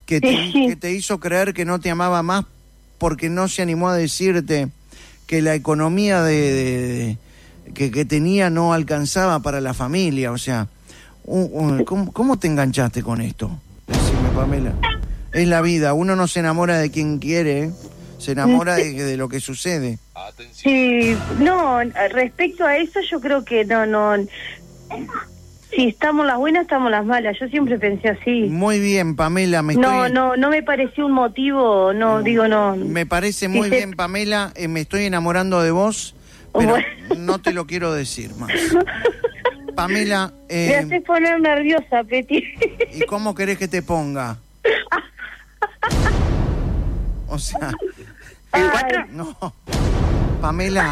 que te hizo creer que no te amaba más porque no se animó a decirte que la economía que tenía no alcanzaba para la familia? O sea, ¿cómo te enganchaste con esto? Decime, Pamela. Es la vida, uno no se enamora de quien quiere, ¿eh? Se enamora de lo que sucede. Sí, no, respecto a eso yo creo que no. Si estamos las buenas, estamos las malas. Yo siempre pensé así. Muy bien, Pamela. No me pareció un motivo, no. Me parece muy bien, Pamela. Me estoy enamorando de vos, pero no te lo quiero decir más. Pamela... me haces poner nerviosa, Peti. ¿Y cómo querés que te ponga? O sea... No. Pamela...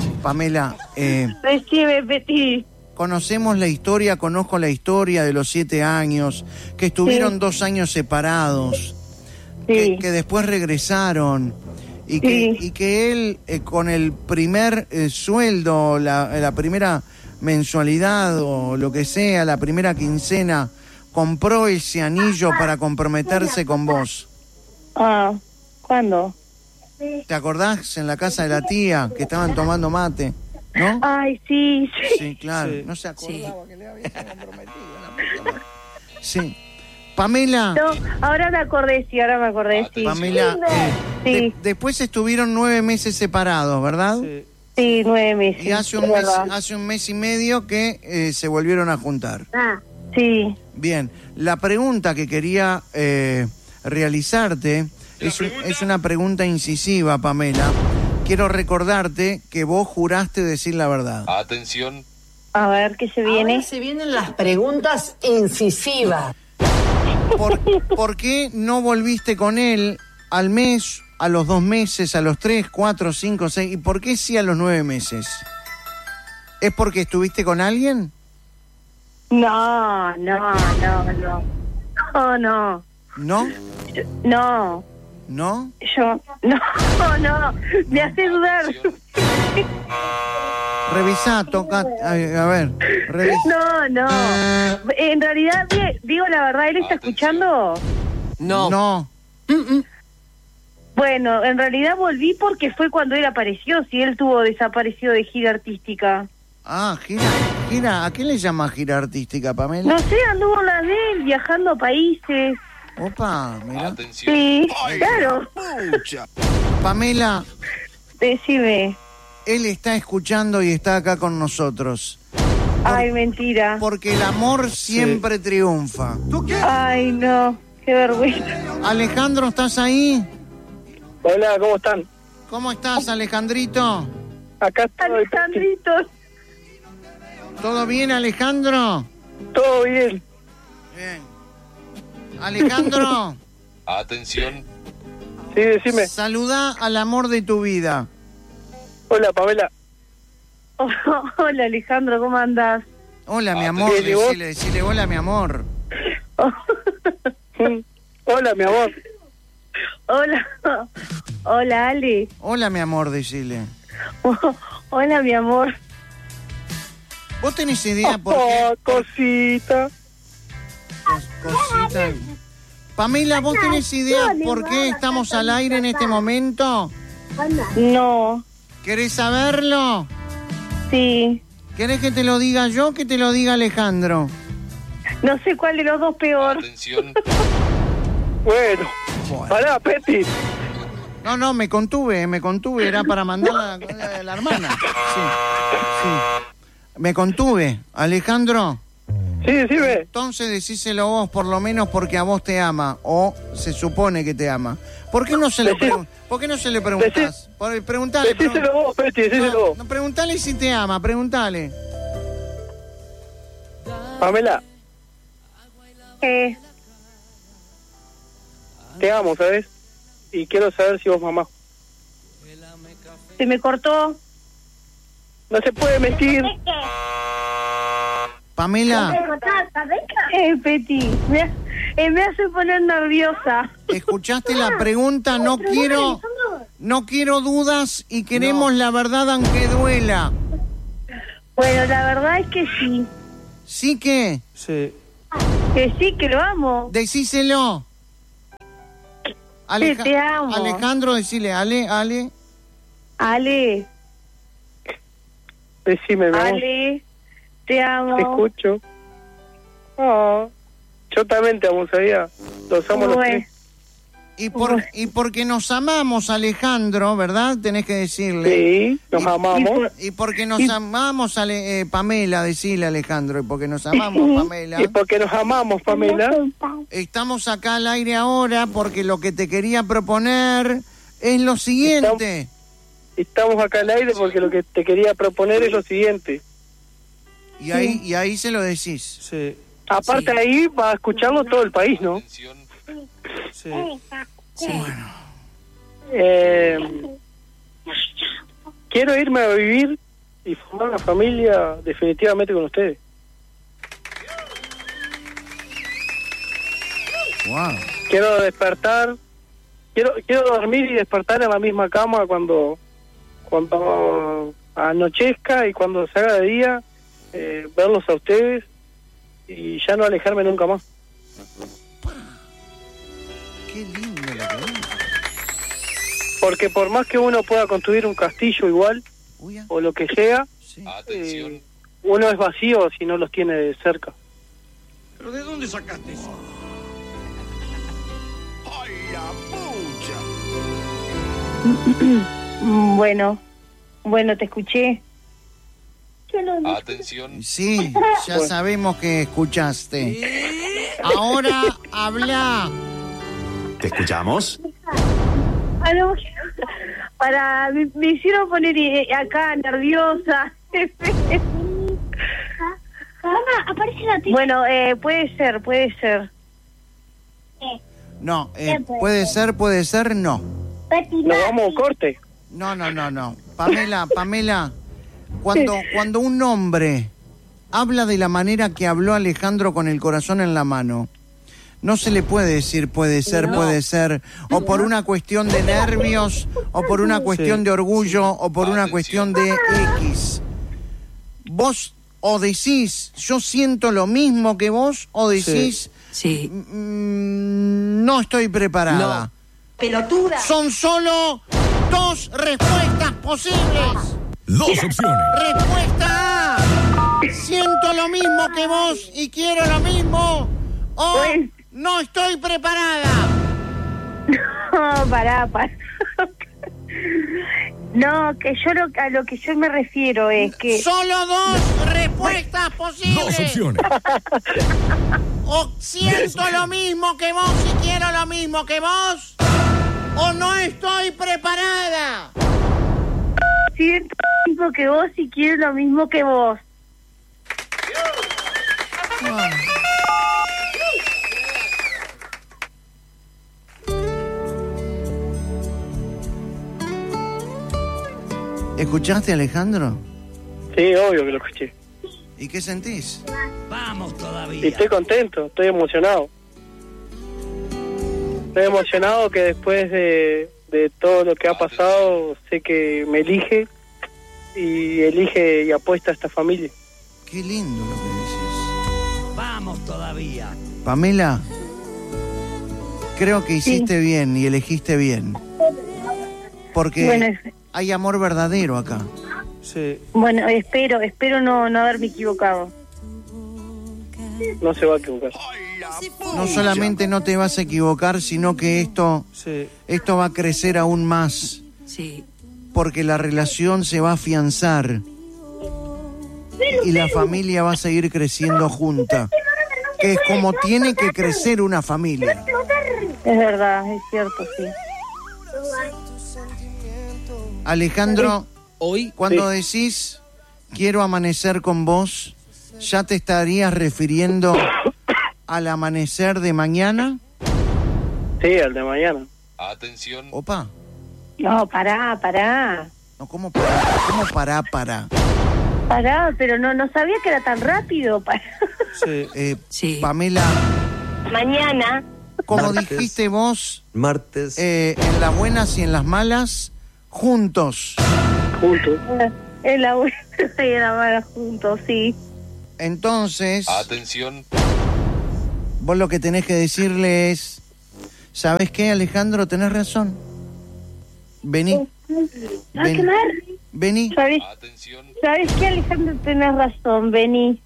Decime, Peti. Conocemos la historia, conozco la historia de los 7 años, que estuvieron 2 años separados, que después regresaron, y que él con el primer sueldo, la primera mensualidad o lo que sea, la primera quincena, compró ese anillo para comprometerse con vos. Ah, ¿cuándo? ¿Te acordás? En la casa de la tía, que estaban tomando mate, ¿no? Ay, sí. Sí, claro. Sí. No se acordaba que le había comprometido. Sí. Pamela... No, ahora me acordé, sí. Pamela, sí. Después estuvieron 9 meses separados, ¿verdad? Sí, 9 meses. Y hace un mes y medio que se volvieron a juntar. Sí. Bien, la pregunta que quería realizarte es una pregunta incisiva, Pamela. Quiero recordarte que vos juraste decir la verdad. Atención. A ver, ¿qué se viene? Ahora se vienen las preguntas incisivas. ¿Por qué no volviste con él al mes, a los 2 meses, a los 3, 4, 5, 6? ¿Y por qué sí a los 9 meses? ¿Es porque estuviste con alguien? No. ¿No? ¿No? Yo, no, me hace dudar. Revisá, toca, a ver, revisá. No, en realidad, digo la verdad, ¿él está escuchando? No. Bueno, en realidad volví porque fue cuando él apareció, si él tuvo desaparecido de gira artística. Ah, gira, ¿a qué le llama gira artística, Pamela? No sé, anduvo en la de él, viajando a países. Opa, mira. Atención. Sí, claro. Pamela, Decime. él está escuchando y está acá con nosotros. Ay, mentira. Porque el amor siempre triunfa. Ay, no, qué vergüenza. Alejandro, ¿estás ahí? Hola, ¿cómo están? ¿Cómo estás, Alejandrito? Acá estoy. Alejandrito. ¿Todo bien, Alejandro? Todo bien. Bien. Alejandro. Atención. Sí, decime. Saluda al amor de tu vida. Hola, Pamela. Hola, Alejandro, ¿cómo andás? Hola, mi amor. Decile hola, mi amor. Hola, mi amor. Hola, Ale. Hola, mi amor, decile. Hola, mi amor. ¿Vos tenés idea por qué? Cosita. Cosita. Pamela, ¿vos tenés idea por qué estamos al aire en este momento? No. ¿Querés saberlo? Sí. ¿Querés que te lo diga yo o que te lo diga Alejandro? No sé cuál de los dos peor. Atención. Bueno. Pará, Peti. No, me contuve, era para mandar a la hermana. Sí. Me contuve, Alejandro. Sí, decime. Entonces decíselo vos, por lo menos porque a vos te ama, o se supone que te ama. ¿Por qué no se le preguntás? Preguntale. Decíselo vos, Peti, decíselo vos. No, preguntale si te ama, preguntale. Pamela, te amo, ¿sabes? Y quiero saber si vos mamá. ¿Se me cortó? No se puede mentir. Pamela, Peti, me hace poner nerviosa. ¿escuchaste la pregunta? No quiero dudas y queremos la verdad aunque duela. Bueno, la verdad es que sí. ¿Sí que? Sí. Que sí, que lo amo. Decíselo. Te amo. Alejandro, decile, Ale. Decime, mi amor. Ale, te amo. Te escucho. Yo también te amo, ¿sabía? Los amo los tres. Y porque nos amamos, Alejandro, ¿verdad? Tenés que decirle. Sí, nos amamos. Y porque nos amamos, Pamela, decirle, Alejandro. Y porque nos amamos, Pamela. Y porque nos amamos, Pamela. Estamos acá al aire ahora porque lo que te quería proponer es lo siguiente. Estamos acá al aire porque lo que te quería proponer es lo siguiente. Y ahí se lo decís. Sí. Aparte ahí va a escucharlo todo el país, ¿no? Atención. Sí. Bueno. Quiero irme a vivir y formar una familia definitivamente con ustedes. Wow. Quiero despertar, quiero dormir y despertar en la misma cama cuando anochezca y cuando se haga de día, verlos a ustedes y ya no alejarme nunca más. Qué lindo lo que dices. Porque por más que uno pueda construir un castillo igual, o lo que sea, Sí. Atención. uno es vacío si no los tiene de cerca. ¿Pero de dónde sacaste eso? ¡Ay, la pucha! Bueno, te escuché. Atención. Sí, ya sabemos que escuchaste. Ahora habla. ¿Te escuchamos? No, me hicieron poner acá nerviosa. Mamá, aparece la tía. Bueno, puede ser. No, puede ser, no. Nos vamos a un corte. No. Pamela, cuando un hombre habla de la manera que habló Alejandro con el corazón en la mano, no se le puede decir puede ser, o por una cuestión de nervios, o por una cuestión de orgullo, o por una cuestión de X. Vos o decís, yo siento lo mismo que vos, o decís, Sí. No estoy preparada. No. Pelotuda. Son solo dos respuestas posibles. Dos opciones. Respuesta A: siento lo mismo que vos y quiero lo mismo. O Pues- no estoy preparada. No, pará. No, que yo a lo que yo me refiero es que... Solo dos respuestas posibles. Dos opciones. O siento lo mismo que vos y quiero lo mismo que vos. O no estoy preparada. Siento lo mismo que vos y quiero lo mismo que vos. ¿Escuchaste, Alejandro? Sí, obvio que lo escuché. ¿Y qué sentís? Vamos Y todavía. estoy contento, estoy emocionado. Estoy emocionado que después de todo lo que ha pasado, sé que me elige y apuesta a esta familia. Qué lindo lo que decís. Vamos todavía. Pamela, creo que hiciste bien y elegiste bien. Porque Bueno, hay amor verdadero acá. Sí, bueno, espero no haberme equivocado. no se va a equivocar. No solamente no te vas a equivocar, sino que esto va a crecer aún más. Sí. Porque la relación se va a afianzar. Y la familia va a seguir creciendo junta. Que es como tiene que crecer una familia. Es verdad, es cierto, sí. Alejandro, Hoy, cuando decís quiero amanecer con vos, ¿ya te estarías refiriendo al amanecer de mañana? Sí, al de mañana. Atención. Opa. No, pará. No, ¿cómo pará? Pará, pero no sabía que era tan rápido. Sí. Pamela, Mañana. como Martes. dijiste vos, martes. en las buenas y en las malas, juntos. Juntos. En la buena y en la mala juntos, sí. Entonces, Atención. vos lo que tenés que decirle es, ¿Sabes qué, Alejandro? Tenés razón. Vení. Vení. Atención. ¿Sabes qué, Alejandro? Tenés razón, vení.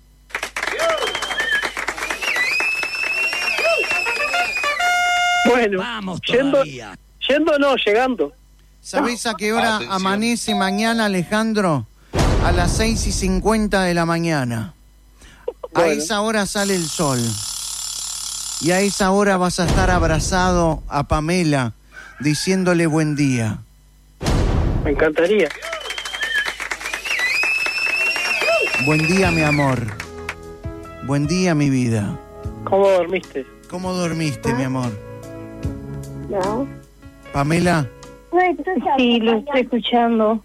Bueno, Vamos yendo no, llegando. ¿Sabés a qué hora Atención. amanece mañana, Alejandro? A las 6:50 de la mañana. A Bueno. esa hora sale el sol. Y a esa hora vas a estar abrazado a Pamela, diciéndole buen día. Me encantaría. Buen día, mi amor. Buen día, mi vida. ¿Cómo dormiste? ¿Cómo dormiste, mi amor? No. Pamela, Sí, lo estoy escuchando.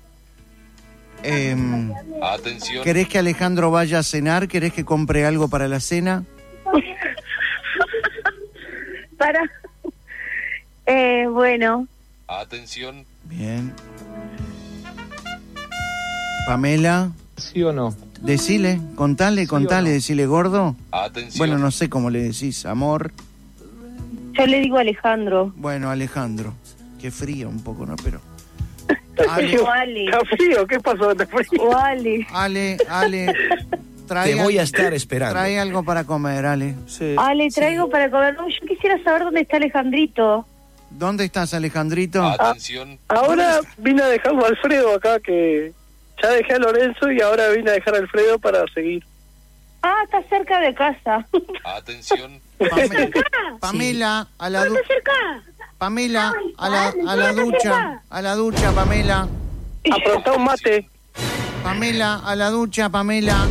Atención. ¿querés que Alejandro vaya a cenar? ¿Querés que compre algo para la cena? Para. Bueno. Atención. Bien. Pamela, ¿Sí o no? decile, contale, decile gordo. Atención. Bueno, no sé cómo le decís, amor. Yo le digo Alejandro. Bueno, Alejandro. Qué frío un poco, ¿no? Pero... ¿Está Ale. frío? Ale. ¿Está frío? ¿Qué pasó? ¿Está frío? O Ale. Ale, trae, Te voy a estar esperando. trae algo para comer, Ale. Sí. Ale, traigo para comer. No, yo quisiera saber dónde está Alejandrito. ¿Dónde estás, Alejandrito? Atención. Ahora vine a dejarlo a Alfredo acá, que ya dejé a Lorenzo y ahora vine a dejar a Alfredo para seguir. Ah, está cerca de casa. Atención. Pamela, a la ducha. Pamela, a la ducha. A la ducha, Pamela. Aprontá un mate. Pamela, a la ducha, Pamela.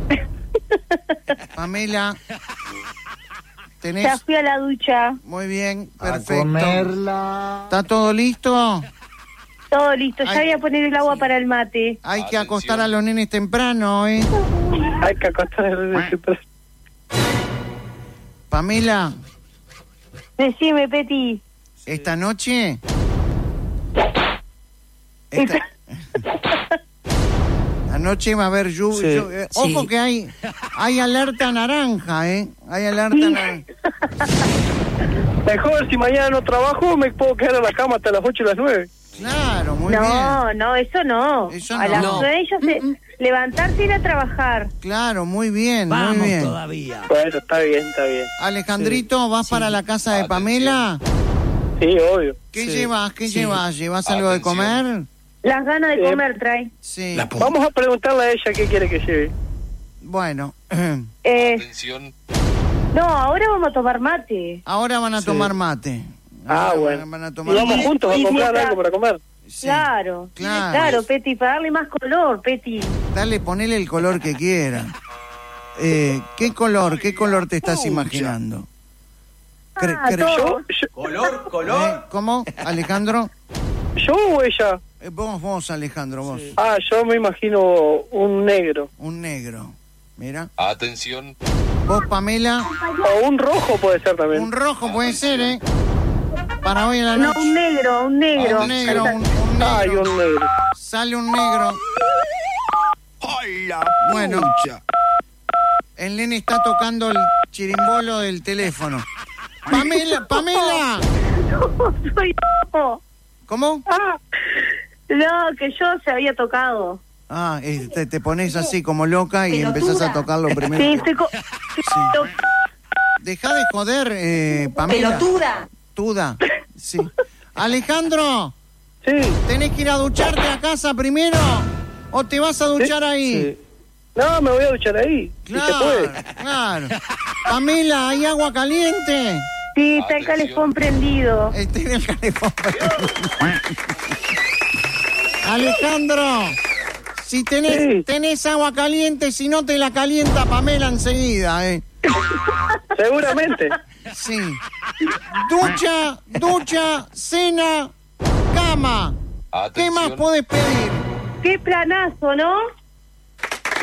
Pamela. Ya ¿Tenés? fui a la ducha. Muy bien, perfecto. A comerla. ¿Está todo listo? Todo listo. Ya Ay, voy a poner el agua para el mate. Hay que Atención. acostar a los nenes temprano, ¿eh? Hay que acostar el Pamela, Decime, Peti. esta noche... Anoche va a haber lluvia. Sí. Ojo que hay alerta naranja, ¿eh? Hay alerta naranja. Mejor si mañana no trabajo, me puedo quedar en la cama hasta las 8 y las 9. Claro, muy bien. No, eso no. Eso a no. las No. 9 levantarse y ir a trabajar. Claro, muy bien, Vamos muy bien. todavía. Bueno, está bien, está bien. Alejandrito, ¿vas para la casa de Pamela? Sí, obvio. ¿Qué Sí. llevas? ¿Qué Sí. llevas? ¿Llevas algo de Atención. comer? Las ganas de comer trae. Sí. Vamos a preguntarle a ella qué quiere que lleve. Bueno, Atención. No, ahora vamos a tomar mate. ahora van a tomar mate. Ah, Ahora bueno. Van a Y tomar vamos mate. juntos a y comprar mientras- algo para comer. Sí. Claro, Claro. Peti, para darle más color, Peti. Dale, ponele el color que quiera. ¿Qué color te estás imaginando? Todo. ¿Cómo, Alejandro? ¿Yo o ella? Vos, Alejandro, vos. Ah, yo me imagino un negro. Un negro. Mira. Atención. Vos, Pamela, O un rojo puede ser también. un rojo puede ser, ¿eh? Para hoy en la No, noche. un negro. Un negro, un negro. Ay, un negro. Sale un negro. Bueno, el nene está tocando el chirimbolo del teléfono. Pamela. No, soy yo. ¿Cómo? No, que yo se había tocado. Ah, te pones así como loca y empezás a tocar lo primero. Sí, estoy Deja de joder, Pamela. Tuda. Sí. Alejandro, Sí. ¿tenés que ir a ducharte a casa primero o te vas a duchar ahí? Sí. No, me voy a duchar ahí. Si se puede. Claro. Pamela, ¿hay agua caliente? Sí, está el calefón prendido. Estoy en el calefón. Alejandro, si tenés agua caliente, si no te la calienta Pamela enseguida, Seguramente. Sí. Ducha, cena, cama. ¿Qué Atención. más podés pedir? Qué planazo, ¿no?